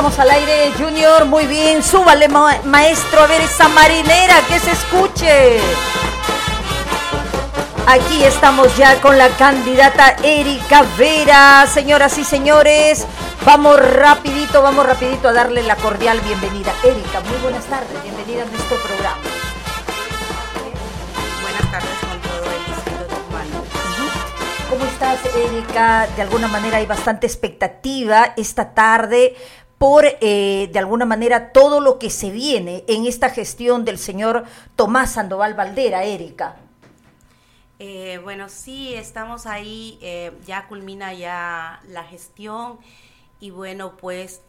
Vamos al aire, Junior, muy bien, súbale maestro, a ver esa marinera, que se escuche. Aquí estamos ya con la candidata Erika Vera, señoras y señores, vamos rapidito a darle la cordial bienvenida. Erika, muy buenas tardes, bienvenida a nuestro programa. Buenas tardes con todo el distrito tucumano. ¿Cómo estás, Erika? De alguna manera hay bastante expectativa esta tarde por, de alguna manera, todo lo que se viene en esta gestión del señor Tomás Sandoval Baldera, Erika. Bueno, sí, estamos ahí, ya culmina ya la gestión y bueno, pues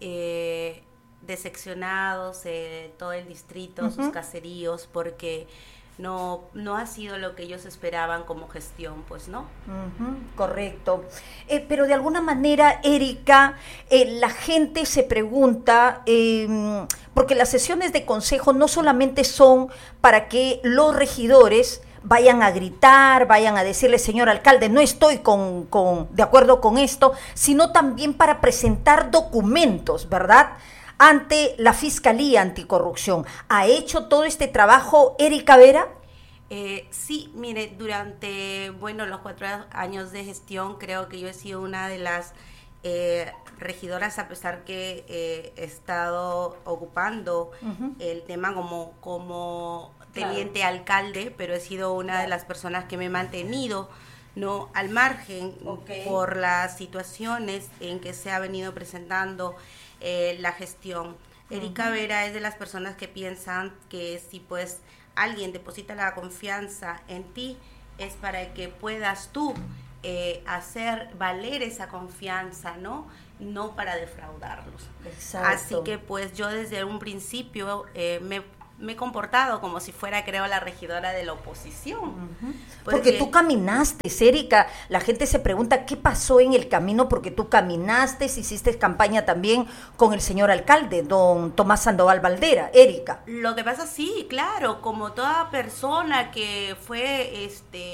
decepcionados todo el distrito, sus caseríos, porque no ha sido lo que ellos esperaban como gestión, pues, ¿no? Correcto. Pero de alguna manera, Erika, la gente se pregunta, porque las sesiones de consejo no solamente son para que los regidores vayan a gritar, vayan a decirle, señor alcalde, no estoy de acuerdo con esto, sino también para presentar documentos, ¿verdad?, ante la Fiscalía Anticorrupción. ¿Ha hecho todo este trabajo Erika Vera? Sí, mire, durante, los 4 años de gestión, creo que yo he sido una de las regidoras, a pesar que he estado ocupando el tema como teniente alcalde, pero he sido una de las personas que me he mantenido no al margen por las situaciones en que se ha venido presentando la gestión. Erika Vera es de las personas que piensan que si pues alguien deposita la confianza en ti es para que puedas tú hacer valer esa confianza, no para defraudarlos. Exacto. Así que pues yo desde un principio me he comportado como si fuera, creo, la regidora de la oposición. Porque tú caminaste, Erika. La gente se pregunta qué pasó en el camino, porque tú caminaste, hiciste campaña también con el señor alcalde, don Tomás Sandoval Baldera, Erika. Lo que pasa, sí, claro, como toda persona que fue,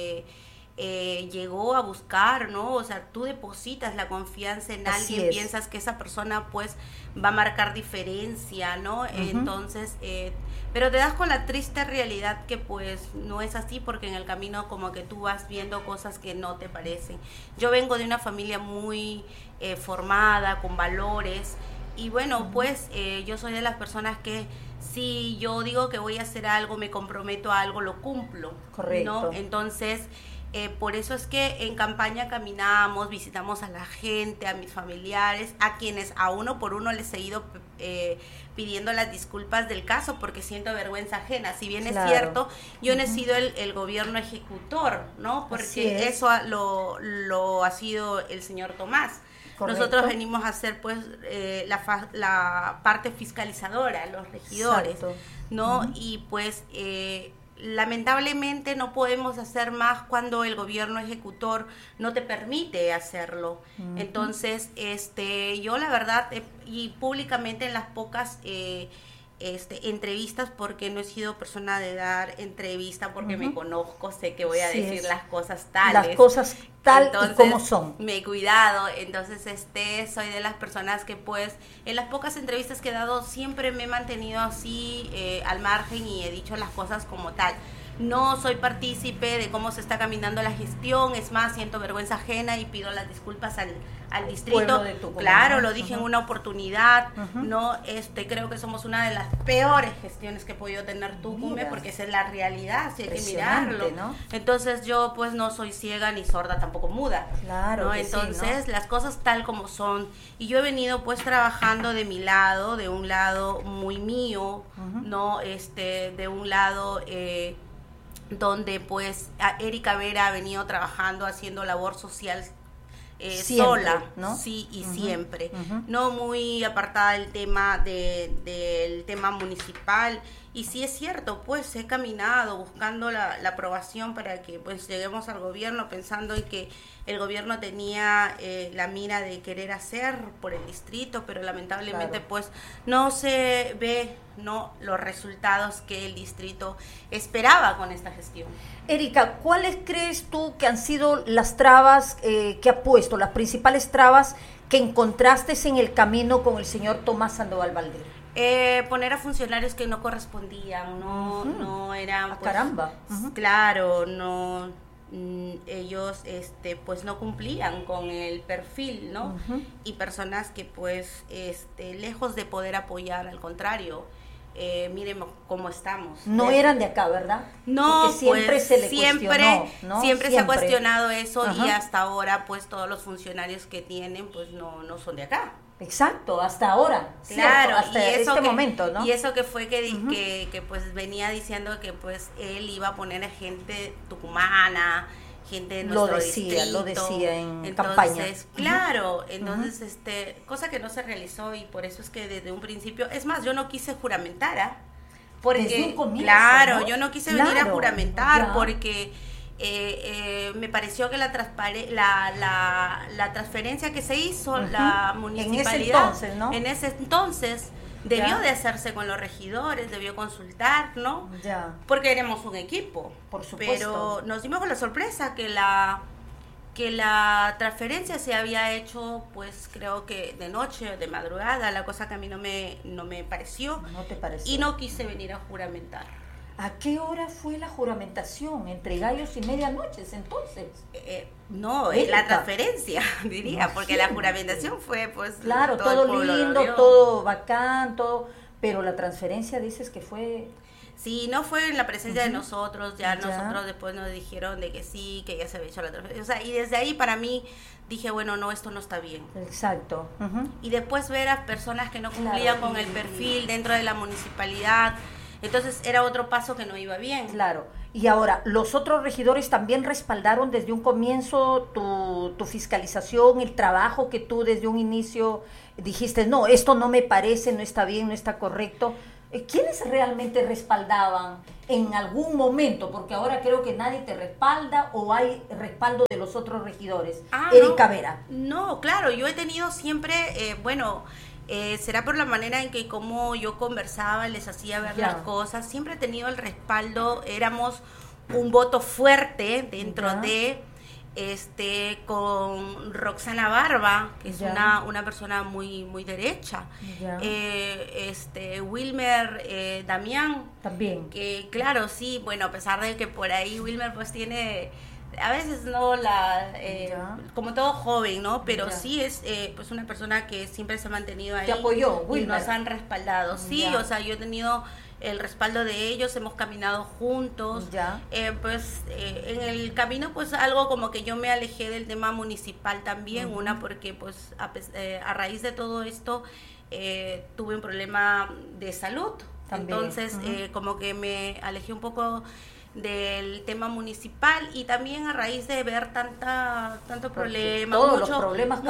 llegó a buscar, ¿no? O sea, tú depositas la confianza en alguien, piensas que esa persona, pues, va a marcar diferencia, ¿no? Entonces, pero te das con la triste realidad que, pues, no es así, porque en el camino como que tú vas viendo cosas que no te parecen. Yo vengo de una familia muy formada, con valores, y bueno, pues, yo soy de las personas que si yo digo que voy a hacer algo, me comprometo a algo, lo cumplo. Correcto. ¿No? Entonces, por eso es que en campaña caminamos, visitamos a la gente, a mis familiares, a quienes a uno por uno les he ido pidiendo las disculpas del caso, porque siento vergüenza ajena. Si bien es cierto, yo no he sido el gobierno ejecutor, ¿no? Porque eso lo ha sido el señor Tomás. Correcto. Nosotros venimos a hacer pues la parte fiscalizadora, los regidores. Exacto. ¿No? Y pues lamentablemente no podemos hacer más cuando el gobierno ejecutor no te permite hacerlo. Entonces, yo la verdad, y públicamente en las pocas entrevistas, porque no he sido persona de dar entrevista, porque me conozco, sé que voy a decir las cosas tales. Las cosas tal entonces, y como son. Me he cuidado, entonces soy de las personas que pues en las pocas entrevistas que he dado siempre me he mantenido así al margen y he dicho las cosas como tal. No soy partícipe de cómo se está caminando la gestión, es más, siento vergüenza ajena y pido las disculpas al distrito. Claro, lo dije en una oportunidad, no, creo que somos una de las peores gestiones que he podido tener Tucumán, porque esa es la realidad, si hay que mirarlo, ¿no? Entonces yo pues no soy ciega ni sorda, tampoco muda. Claro. ¿No? Entonces las cosas tal como son, y yo he venido pues trabajando de mi lado, de un lado muy mío, no, de un lado donde pues Erika Vera ha venido trabajando, haciendo labor social siempre, sola, ¿no? Sí, y siempre, no muy apartada del tema del tema municipal. Y sí es cierto, pues he caminado buscando la aprobación para que pues lleguemos al gobierno, pensando en que el gobierno tenía la mira de querer hacer por el distrito, pero lamentablemente pues no se ve los resultados que el distrito esperaba con esta gestión. Erika, ¿cuáles crees tú que han sido las trabas que ha puesto, las principales trabas que encontraste en el camino con el señor Tomás Sandoval Valder? Poner a funcionarios que no correspondían, no eran... Pues, caramba. Claro, no... ellos pues no cumplían con el perfil, ¿no? Y personas que pues lejos de poder apoyar, al contrario, miren cómo estamos. No eran de acá, ¿verdad? No, porque siempre pues, se le cuestionó, ¿no? Siempre se ha cuestionado eso. Y hasta ahora pues todos los funcionarios que tienen pues no son de acá. Exacto, hasta ahora, claro, ¿cierto? Hasta este momento, ¿no? Y eso que fue que pues venía diciendo que pues él iba a poner a gente tucumana, gente de nuestro distrito. Lo decía en campaña. Claro, entonces cosa que no se realizó, y por eso es que desde un principio, es más, yo no quise juramentar, porque desde un comienzo, claro, ¿no? yo no quise venir a juramentar, porque me pareció que la transferencia que se hizo, la municipalidad, en ese entonces debió de hacerse con los regidores, debió consultar, ¿no? Ya. Porque éramos un equipo. Por supuesto. Pero nos dimos con la sorpresa que la transferencia se había hecho, pues creo que de noche o de madrugada, la cosa que a mí no me pareció. No te pareció. Y no quise venir a juramentar. ¿A qué hora fue la juramentación? ¿Entre gallos y medianoches, entonces? No, es la transferencia, diría, porque la juramentación fue, pues... Claro, todo lindo, todo bacán, todo... Pero la transferencia dices que fue... Sí, no fue en la presencia de nosotros, ya nosotros después nos dijeron de que sí, que ya se había hecho la transferencia. O sea, y desde ahí para mí dije, bueno, no, esto no está bien. Exacto. Y después ver a personas que no cumplían con el perfil dentro de la municipalidad... Entonces era otro paso que no iba bien. Claro. Y ahora, ¿los otros regidores también respaldaron desde un comienzo tu fiscalización, el trabajo que tú desde un inicio dijiste, no, esto no me parece, no está bien, no está correcto? ¿Quiénes realmente respaldaban en algún momento? Porque ahora creo que nadie te respalda, o hay respaldo de los otros regidores. Erika Vera. No, claro, yo he tenido siempre, será por la manera en que como yo conversaba, les hacía ver las cosas, siempre he tenido el respaldo, éramos un voto fuerte dentro de, con Roxana Barba, que es una persona muy derecha, Wilmer Damián, también, que claro, sí, bueno, a pesar de que por ahí Wilmer pues tiene... A veces no como todo joven, ¿no? Pero sí es pues una persona que siempre se ha mantenido ahí. Te apoyó, y nos han respaldado. Sí, o sea, yo he tenido el respaldo de ellos, hemos caminado juntos. En el camino pues algo como que yo me alejé del tema municipal también, porque pues a raíz de todo esto tuve un problema de salud. También. Entonces como que me alejé un poco del tema municipal, y también a raíz de ver tanto problema, muchos problemas,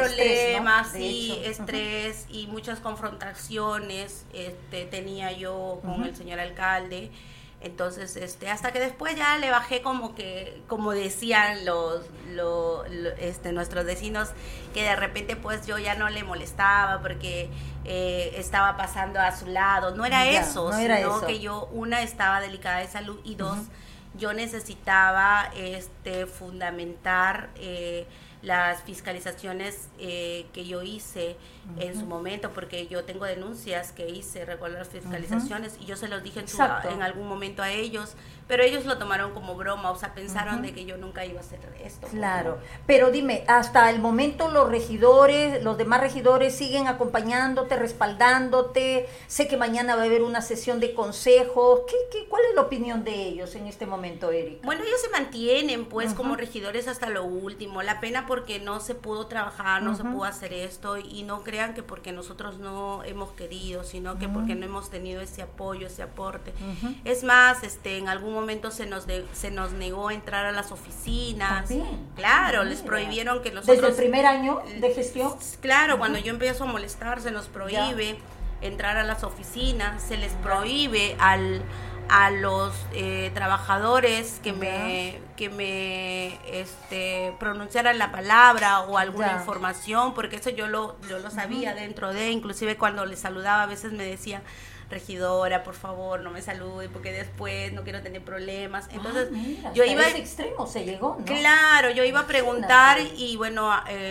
estrés y muchas confrontaciones tenía yo con el señor alcalde. Entonces hasta que después ya le bajé, como decían nuestros vecinos, que de repente pues yo ya no le molestaba porque estaba pasando a su lado. No era eso, sino que yo, estaba delicada de salud, y dos, yo necesitaba fundamentar las fiscalizaciones que yo hice en su momento, porque yo tengo denuncias que hice, recuerdo las fiscalizaciones, y yo se los dije en algún momento a ellos, pero ellos lo tomaron como broma, o sea, pensaron de que yo nunca iba a hacer esto. Claro, pero dime, hasta el momento los demás regidores siguen acompañándote, respaldándote. Sé que mañana va a haber una sesión de consejos. ¿Cuál es la opinión de ellos en este momento, Erika? Bueno, ellos se mantienen pues como regidores hasta lo último. La pena porque no se pudo trabajar, no se pudo hacer esto, y no crean que porque nosotros no hemos querido, sino que porque no hemos tenido ese apoyo, ese aporte. Es más, en algún momento se nos negó entrar a las oficinas. ¿También? Claro, les prohibieron que nosotros... ¿Desde el primer año de gestión? Claro, cuando yo empiezo a molestar, se nos prohíbe entrar a las oficinas, se les prohíbe a los trabajadores que me pronunciaran la palabra o alguna información, porque eso yo lo sabía dentro de, inclusive cuando les saludaba a veces me decía, regidora, por favor, no me salude porque después no quiero tener problemas. Entonces, yo iba a ese extremo, se llegó, ¿no? Claro, yo iba a preguntar y bueno,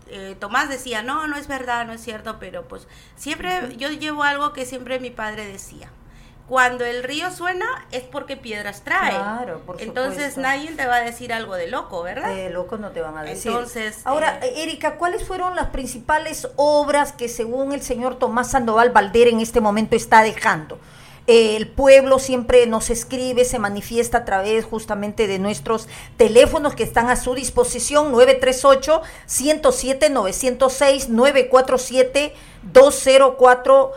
Tomás decía, no, no es verdad, no es cierto, pero pues siempre yo llevo algo que siempre mi padre decía. Cuando el río suena es porque piedras trae. Claro, por Entonces supuesto. nadie te va a decir algo de loco, ¿verdad? De loco no te van a decir. Entonces, ahora, Erika, ¿cuáles fueron las principales obras que según el señor Tomás Sandoval Baldera en este momento está dejando? El pueblo siempre nos escribe, se manifiesta a través justamente de nuestros teléfonos que están a su disposición, 938-107-906, 947-204,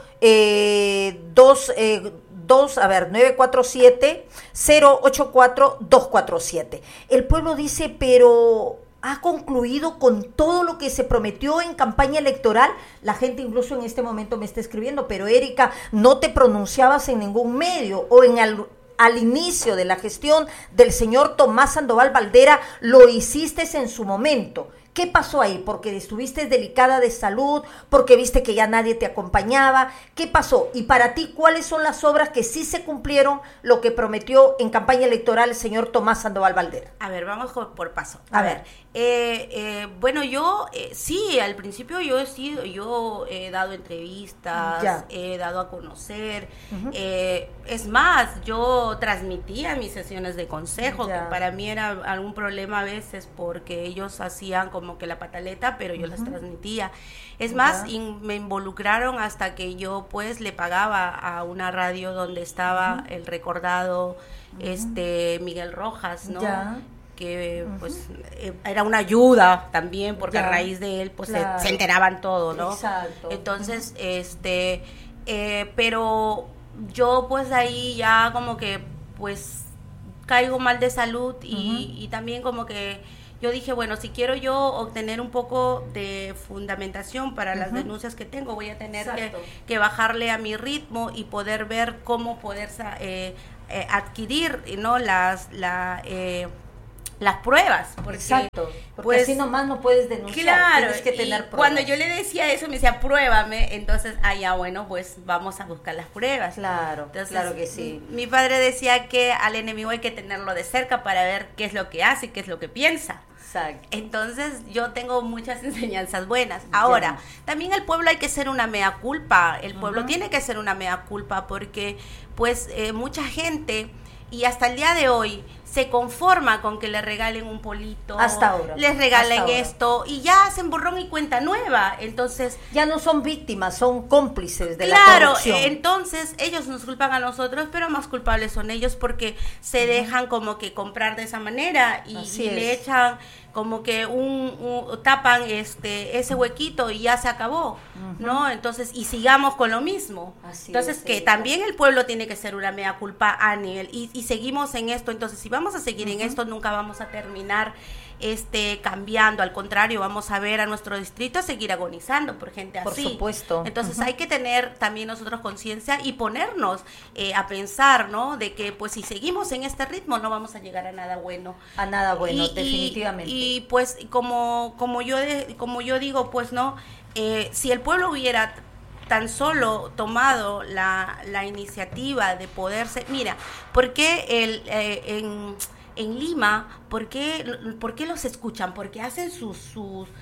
947-084-247. El pueblo dice, pero ha concluido con todo lo que se prometió en campaña electoral. La gente incluso en este momento me está escribiendo, pero Erika, no te pronunciabas en ningún medio o al inicio de la gestión del señor Tomás Sandoval Baldera, lo hiciste en su momento. ¿Qué pasó ahí? ¿Porque estuviste delicada de salud? ¿Porque viste que ya nadie te acompañaba? ¿Qué pasó? Y para ti, ¿cuáles son las obras que sí se cumplieron lo que prometió en campaña electoral el señor Tomás Sandoval Baldera? A ver, vamos por paso. A ver. Bueno, yo sí, al principio yo he dado entrevistas, Ya. he dado a conocer. Es más, yo transmitía mis sesiones de consejo, Ya. que para mí era algún problema a veces porque ellos hacían como que la pataleta, pero yo las transmitía. Es más, me involucraron hasta que yo pues le pagaba a una radio donde estaba el recordado Miguel Rojas, ¿no? Ya. Que pues era una ayuda también porque Ya. a raíz de él pues Claro. se enteraban todo, ¿no? Exacto. Entonces pero yo pues ahí ya como que pues caigo mal de salud y también como que yo dije, bueno, si quiero yo obtener un poco de fundamentación para las denuncias que tengo, voy a tener Exacto. que bajarle a mi ritmo y poder ver cómo poder adquirir, ¿no? Las pruebas, porque Exacto, porque pues, así nomás no puedes denunciar, claro, tienes que y tener pruebas. cuando yo le decía eso me decía pruébame, entonces ya bueno, pues vamos a buscar las pruebas. Claro, Entonces, claro que sí. Mi padre decía que al enemigo hay que tenerlo de cerca para ver qué es lo que hace y qué es lo que piensa. Exacto. Entonces yo tengo muchas enseñanzas buenas. Ahora, también el pueblo hay que ser una mea culpa, el pueblo tiene que ser una mea culpa porque pues mucha gente y hasta el día de hoy se conforma con que le regalen un polito, Hasta ahora, les regalen hasta ahora. esto y ya hacen borrón y cuenta nueva. Entonces, Ya no son víctimas, son cómplices de la claro, corrupción. entonces ellos nos culpan a nosotros, pero más culpables son ellos porque se dejan como que comprar de esa manera y Así le es. echan como que tapan ese huequito y ya se acabó, ¿no? Entonces, y sigamos con lo mismo. Así Entonces, es, que Erika. también el pueblo tiene que ser una mea culpa a nivel, y seguimos en esto. Entonces, si vamos a seguir en esto, nunca vamos a terminar cambiando, al contrario, vamos a ver a nuestro distrito seguir agonizando por gente Por así. supuesto. Entonces hay que tener también nosotros conciencia y ponernos a pensar, ¿no? De que pues si seguimos en este ritmo no vamos a llegar a nada bueno. A nada bueno, Y- definitivamente. Y pues como yo digo, pues no, si el pueblo hubiera tan solo tomado la iniciativa de poderse, mira, ¿por qué en Lima, ¿por qué los escuchan? Porque hacen sus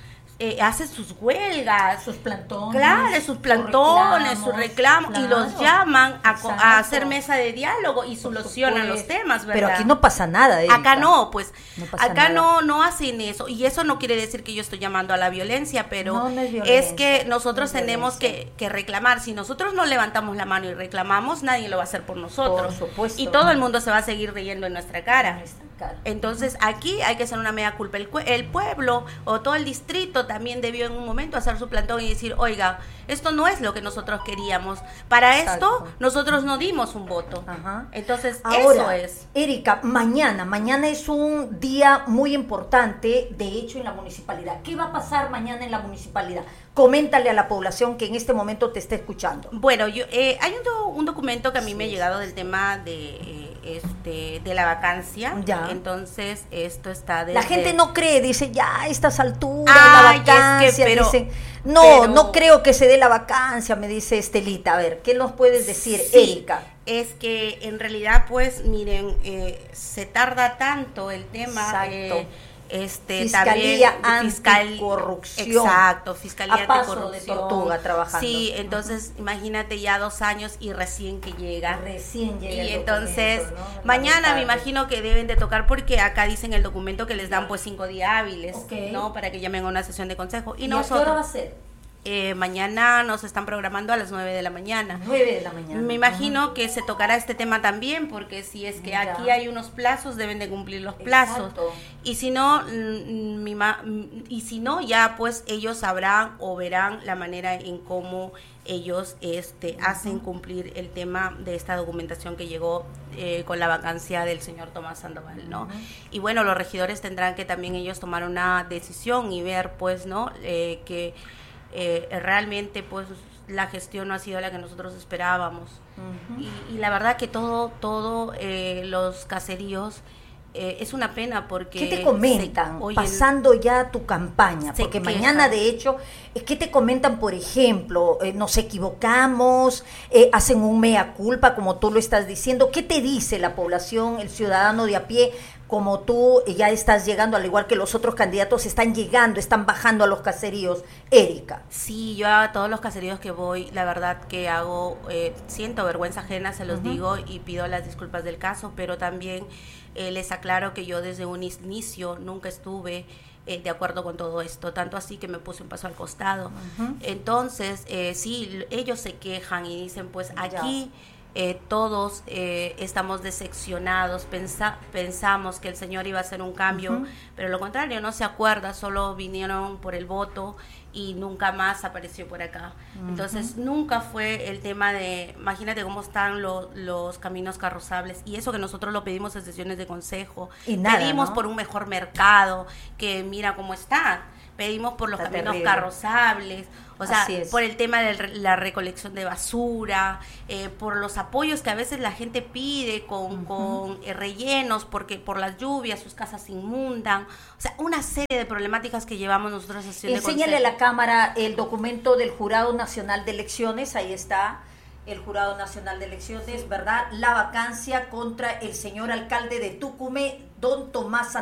huelgas, sus plantones. claro, sus plantones, sus reclamos, y los claro. llaman a Exacto. hacer mesa de diálogo y Por solucionan los supuesto. temas, ¿verdad? Pero aquí no pasa nada, Erika. Acá no, pues No pasa acá nada. no hacen eso, y eso no quiere decir que yo estoy llamando a la violencia, pero No, no es violencia, es que nosotros no es tenemos violencia. que reclamar. Si nosotros no levantamos la mano y reclamamos, nadie lo va a hacer por nosotros. Por supuesto. Y todo el mundo se va a seguir riendo en nuestra cara. Claro. Entonces aquí hay que hacer una mea culpa. El pueblo o todo el distrito también debió en un momento hacer su plantón y decir, oiga, esto no es lo que nosotros queríamos. Para Exacto. esto nosotros no dimos un voto. Ajá. Entonces Ahora, eso es. Erika, mañana es un día muy importante, de hecho, en la municipalidad. ¿Qué va a pasar mañana en la municipalidad? Coméntale a la población que en este momento te está escuchando. Bueno, hay un documento que a mí me ha Sí. llegado del tema de la vacancia. Ya. Entonces esto está desde... La gente no cree, dice, ya a estas alturas, Ay, la vacancia, es que, pero- dicen, pero- no creo que se dé la vacancia, me dice Estelita. A ver, ¿qué nos puedes decir, Sí, Erika? es que en realidad, pues, miren, se tarda tanto el tema. Exacto. Fiscalía también Anticorrupción. Exacto, Fiscalía a paso Anticorrupción. de tortuga trabajando. Sí, entonces imagínate ya 2 años y recién que llega. Recién llega Y el entonces documento, ¿no? mañana me Lamentable. imagino que deben de tocar porque acá dicen el documento que les dan pues 5 días hábiles, Ok. ¿no? Para que llamen a una sesión de consejo. ¿Y a qué hora va a ser? Mañana nos están programando a las 9 de la mañana. 9 de la mañana. Me imagino que se tocará este tema también, porque si es que Ya. aquí hay unos plazos, deben de cumplir los plazos. Exacto. Y si no, ya pues ellos sabrán o verán la manera en cómo ellos hacen cumplir el tema de esta documentación que llegó con la vacancia del señor Tomás Sandoval, ¿no? Y bueno, los regidores tendrán que también ellos tomar una decisión y ver pues, ¿no? Que realmente pues la gestión no ha sido la que nosotros esperábamos. Y la verdad que todo los caseríos es una pena porque... ¿Qué te comentan oyen, pasando ya tu campaña? se Porque quejan. mañana, de hecho, ¿qué te comentan, por ejemplo? ¿Nos equivocamos? ¿Hacen un mea culpa, como tú lo estás diciendo? ¿Qué te dice la población, el ciudadano de a pie, como tú ya estás llegando, al igual que los otros candidatos están llegando, están bajando a los caseríos? Erika. Sí, yo a todos los caseríos que voy, la verdad que hago, siento vergüenza ajena, se los digo y pido las disculpas del caso, pero también les aclaro que yo desde un inicio nunca estuve de acuerdo con todo esto, tanto así que me puse un paso al costado. Entonces, sí, ellos se quejan y dicen, pues aquí... todos estamos decepcionados, pensamos que el señor iba a hacer un cambio, pero lo contrario, no se acuerda, solo vinieron por el voto y nunca más apareció por acá. Entonces nunca fue el tema de, imagínate cómo están los caminos carrozables, y eso que nosotros lo pedimos en sesiones de consejo, Y nada, pedimos ¿no? por un mejor mercado, que mira cómo está, pedimos por los Está caminos terrible. carrozables, o sea, Así es. por el tema de la recolección de basura, por los apoyos que a veces la gente pide con rellenos, porque por las lluvias sus casas se inundan, o sea, una serie de problemáticas que llevamos nosotros haciendo. Enséñale a la cámara el documento del Jurado Nacional de Elecciones, ahí está el Jurado Nacional de Elecciones, ¿verdad? La vacancia contra el señor alcalde de Tucumé, don Tomás